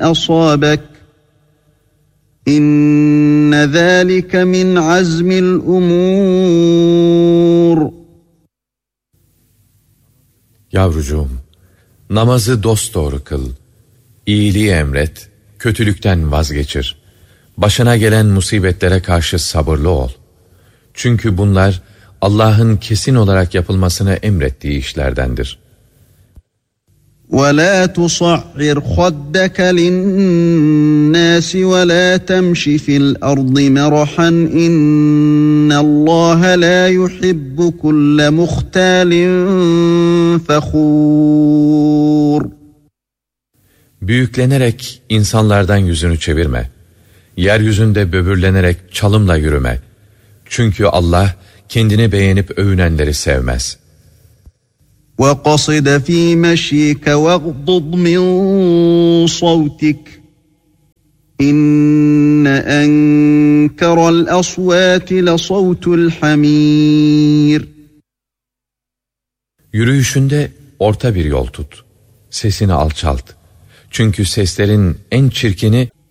أصابك إن ذلك من عزم الأمور. Yavrucuğum, namazı dosdoğru kıl, iyiliği emret, kötülükten vazgeçir. Başına gelen musibetlere karşı sabırlı ol. Çünkü bunlar Allah'ın kesin olarak yapılmasını emrettiği işlerdendir. وَلَا تُصَعِّرْ خَدَّكَ لِلنَّاسِ وَلَا تَمْشِ فِي الْأَرْضِ مَرَحًا إِنَّ اللّٰهَ لَا يُحِبُّ كُلَّ مُخْتَالٍ فَخُورٍ. Büyüklenerek insanlardan yüzünü çevirme. Yeryüzünde böbürlenerek çalımla yürüme. Çünkü Allah kendini beğenip övünenleri sevmez. وَقَصِدَ فِي مَشْيِكَ وَاغْضُضْ مِنْ صَوْتِكَ إِنَّ أَنْكَرَ الْأَصْوَاتِ لَصَوْتُ الْحَمِيرِ. Yürüyüşünde orta bir yol tut. Sesini alçalt. Çünkü seslerin en çirkini